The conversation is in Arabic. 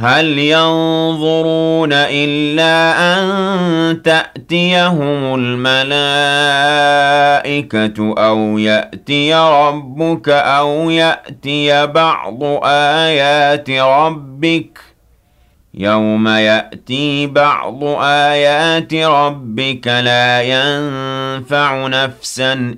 هل ينظرون إلا أن تأتيهم الملائكة أو يأتي ربك أو يأتي بعض آيات ربك يوم يأتي بعض آيات ربك لا ينفع نفسا